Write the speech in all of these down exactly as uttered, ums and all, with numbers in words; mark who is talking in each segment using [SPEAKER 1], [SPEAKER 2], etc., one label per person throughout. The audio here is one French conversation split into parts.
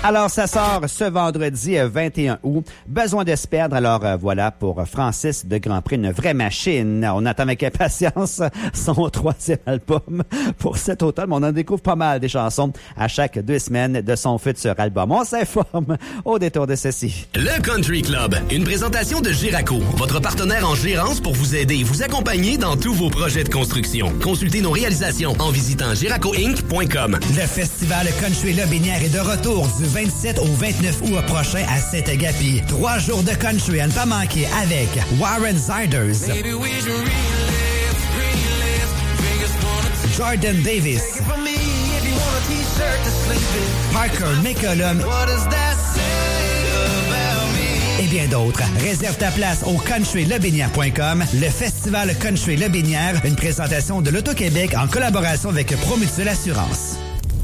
[SPEAKER 1] Alors, ça sort ce vendredi vingt et un août. Besoin de se perdre. Alors, euh, voilà pour Francis de Grand Prix, une vraie machine. On attend avec impatience son troisième album pour cet automne. On en découvre pas mal des chansons à chaque deux semaines de son futur album. On s'informe au détour de ceci.
[SPEAKER 2] Le Country Club, une présentation de Giraco, votre partenaire en gérance pour vous aider et vous accompagner dans tous vos projets de construction. Consultez nos réalisations en visitant giraco inc point com.
[SPEAKER 3] Le festival Country Lobinière est de retour du vingt-sept au vingt-neuf août prochain à Saint-Agapi. Trois jours de country à ne pas manquer avec Warren Ziders, Jordan Davis, Parker McCollum et bien d'autres. Réserve ta place au country lobinière point com. Le festival Country Lobinière, une présentation de l'Auto-Québec en collaboration avec Promutuelle Assurance.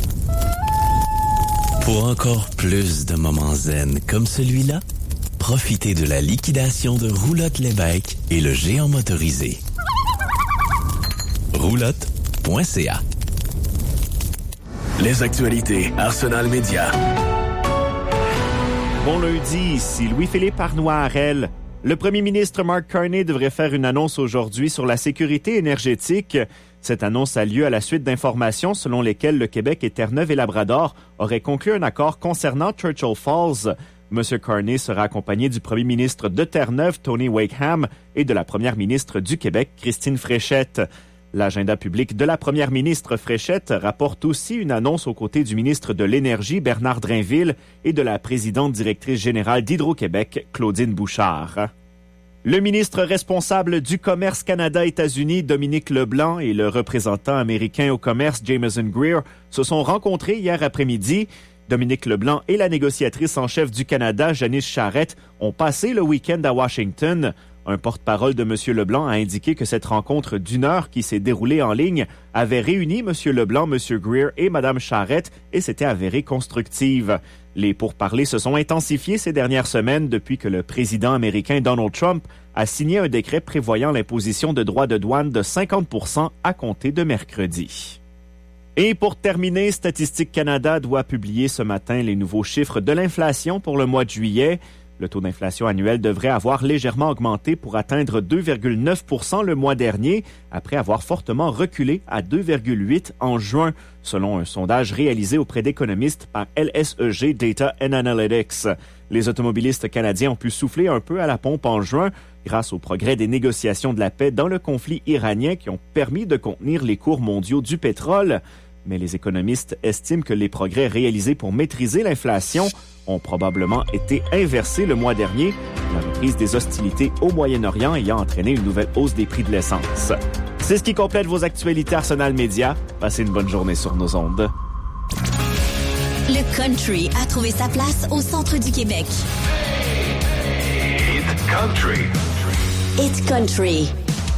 [SPEAKER 4] Pour encore plus de moments zen comme celui-là, profitez de la liquidation de Roulotte Lévesque et le géant motorisé. roulotte point c a.
[SPEAKER 2] Les actualités Arsenal Média.
[SPEAKER 5] Bon lundi, ici Louis-Philippe Arnois-Harel. Le premier ministre Mark Carney devrait faire une annonce aujourd'hui sur la sécurité énergétique. Cette annonce a lieu à la suite d'informations selon lesquelles le Québec et Terre-Neuve et Labrador auraient conclu un accord concernant Churchill Falls. M. Carney sera accompagné du premier ministre de Terre-Neuve, Tony Wakeham, et de la première ministre du Québec, Christine Fréchette. L'agenda public de la première ministre Fréchette rapporte aussi une annonce aux côtés du ministre de l'Énergie, Bernard Drainville, et de la présidente directrice générale d'Hydro-Québec, Claudine Bouchard. Le ministre responsable du commerce Canada-États-Unis, Dominique Leblanc, et le représentant américain au commerce, Jameson Greer, se sont rencontrés hier après-midi. Dominique Leblanc et la négociatrice en chef du Canada, Janice Charette, ont passé le week-end à Washington. Un porte-parole de M. Leblanc a indiqué que cette rencontre d'une heure qui s'est déroulée en ligne avait réuni M. Leblanc, M. Greer et Mme Charette et s'était avérée constructive. Les pourparlers se sont intensifiés ces dernières semaines depuis que le président américain Donald Trump a signé un décret prévoyant l'imposition de droits de douane de cinquante pour cent à compter de mercredi. Et pour terminer, Statistique Canada doit publier ce matin les nouveaux chiffres de l'inflation pour le mois de juillet. Le taux d'inflation annuel devrait avoir légèrement augmenté pour atteindre deux virgule neuf pour cent le mois dernier, après avoir fortement reculé à deux virgule huit pour cent en juin, selon un sondage réalisé auprès d'économistes par L S E G Data and Analytics. Les automobilistes canadiens ont pu souffler un peu à la pompe en juin grâce au progrès des négociations de la paix dans le conflit iranien qui ont permis de contenir les cours mondiaux du pétrole. Mais les économistes estiment que les progrès réalisés pour maîtriser l'inflation ont probablement été inversés le mois dernier, la reprise des hostilités au Moyen-Orient ayant entraîné une nouvelle hausse des prix de l'essence. C'est ce qui complète vos actualités Arsenal Média. Passez une bonne journée sur nos ondes.
[SPEAKER 6] Le country a trouvé sa place au centre du Québec.
[SPEAKER 2] It's country.
[SPEAKER 6] It's country.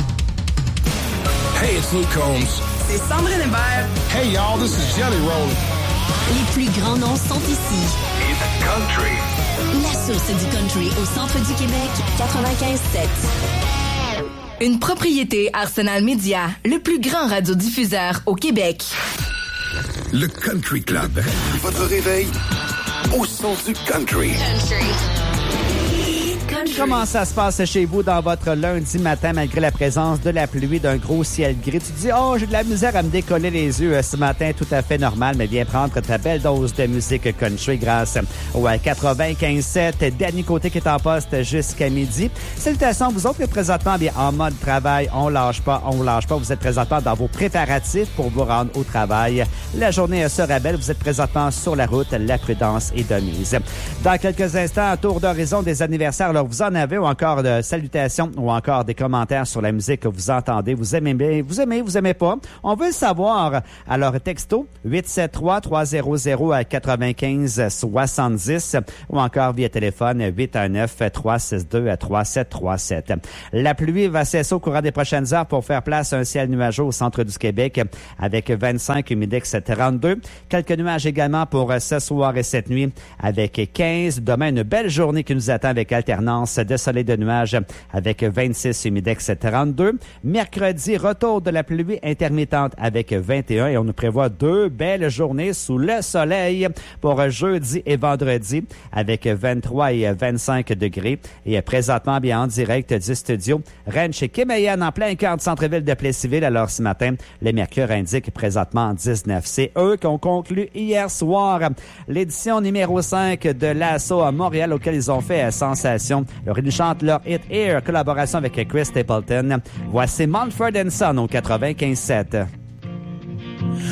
[SPEAKER 7] Hey, it's Luke Combs.
[SPEAKER 8] C'est Sandrine Hébert.
[SPEAKER 7] Hey, y'all, this is Jelly Roll.
[SPEAKER 6] Les plus grands noms sont ici.
[SPEAKER 2] It's country.
[SPEAKER 6] La source du country au centre du Québec, quatre-vingt-quinze sept.
[SPEAKER 8] Une propriété Arsenal Média, le plus grand radiodiffuseur au Québec.
[SPEAKER 7] Le Country Club. Votre réveil au son du country.
[SPEAKER 6] Country.
[SPEAKER 1] Comment ça se passe chez vous dans votre lundi matin malgré la présence de la pluie, d'un gros ciel gris? Tu te dis, oh, j'ai de la misère à me décoller les yeux ce matin, tout à fait normal, mais viens prendre ta belle dose de musique country grâce au quatre-vingt-quinze sept. Dernier côté qui est en poste jusqu'à midi. Salutations à vous autres, présentement, bien, en mode travail, on lâche pas, on lâche pas. Vous êtes présentement dans vos préparatifs pour vous rendre au travail. La journée sera belle, vous êtes présentement sur la route, la prudence est de mise. Dans quelques instants, un tour d'horizon des anniversaires. Alors, vous en avez ou encore de salutations ou encore des commentaires sur la musique que vous entendez. Vous aimez bien, vous aimez, vous aimez pas. On veut le savoir. Alors, texto huit sept trois trois zéro zéro quatre-vingt-quinze soixante-dix ou encore via téléphone huit un neuf trois six deux trois sept trois sept. La pluie va cesser au courant des prochaines heures pour faire place à un ciel nuageux au centre du Québec avec vingt-cinq, humidex trente-deux. Quelques nuages également pour ce soir et cette nuit avec quinze. Demain, une belle journée qui nous attend avec alternance alternance de soleil et de nuages avec vingt-six, humidex trente-deux. Mercredi, retour de la pluie intermittente avec vingt et un et on nous prévoit deux belles journées sous le soleil pour jeudi et vendredi avec vingt-trois et vingt-cinq degrés. Et présentement, bien en direct du studio Ranch Kemeyan en plein cœur du centre-ville de Plessisville. Alors ce matin, le mercure indique présentement dix-neuf. C'est eux qui ont conclu hier soir l'édition numéro cinq de l'Assaut à Montréal auquel ils ont fait sensation. Alors, ils chantent leur hit Air, collaboration avec Chris Stapleton. Voici Mumford and Son au quatre-vingt-quinze sept.